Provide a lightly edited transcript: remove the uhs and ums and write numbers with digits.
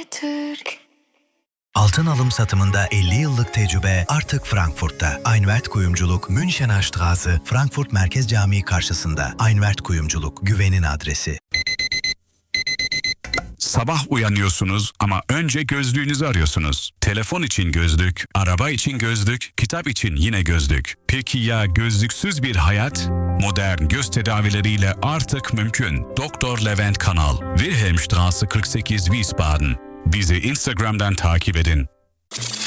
Türk. Altın alım satımında 50 yıllık tecrübe artık Frankfurt'ta. Einwert Kuyumculuk, Münchener Straße, Frankfurt Merkez Camii karşısında. Einwert Kuyumculuk, güvenin adresi. Sabah uyanıyorsunuz ama önce gözlüğünüzü arıyorsunuz. Telefon için gözlük, araba için gözlük, kitap için yine gözlük. Peki ya gözlüksüz bir hayat? Modern göz tedavileriyle artık mümkün. Doktor Levent Kanal, Wilhelmstraße 48 Wiesbaden. Bizi Instagram'dan takip edin.